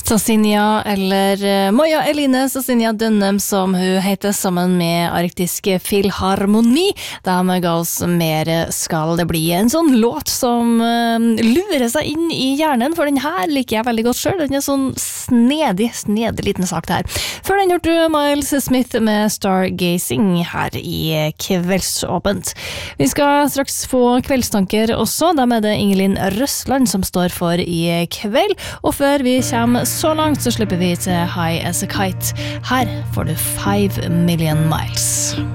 Sassinia, eller Moja Eline Sassinia Dønnem, som hun heter, sammen med Arktisk Filharmoni. De ga oss Mer skal det bli. En sånn låt som lurer seg inn i hjernen, for den her liker jeg veldig godt selv. Den er sånn snedig liten sak der. Før den hørte du Miles Smith med Stargazing her i Kveldsåpent. Vi skal straks få kveldstanker også. Dem er det Ingelin Røsland som står for i kveld. Og før vi kommer så langt, så slipper vi til High as a Kite. Her får du 5 Million Miles.